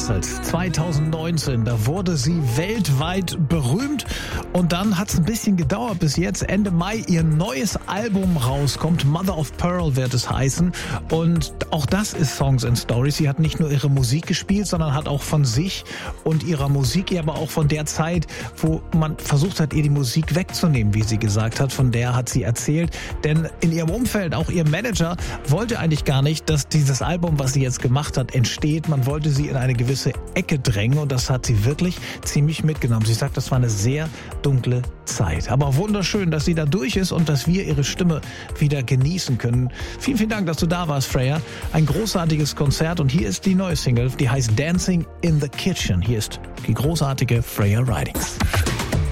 damals, 2019, da wurde sie weltweit berühmt und dann hat es ein bisschen gedauert bis jetzt. Ende Mai ihr neues Album rauskommt, Mother of Pearl wird es heißen und auch das ist Songs and Stories. Sie hat nicht nur ihre Musik gespielt, sondern hat auch von sich und ihrer Musik, aber auch von der Zeit, wo man versucht hat, ihr die Musik wegzunehmen, wie sie gesagt hat, von der hat sie erzählt, denn in ihrem Umfeld, auch ihr Manager, wollte eigentlich gar nicht, dass dieses Album, was sie jetzt gemacht hat, entsteht. Man wollte sie in eine gewisse Ecke drängen und das hat sie wirklich ziemlich mitgenommen. Sie sagt, das war eine sehr dunkle Zeit. Aber wunderschön, dass sie da durch ist und dass wir ihre Stimme wieder genießen können. Vielen, vielen Dank, dass du da warst, Freya. Ein großartiges Konzert und hier ist die neue Single, die heißt Dancing in the Kitchen. Hier ist die großartige Freya Ridings.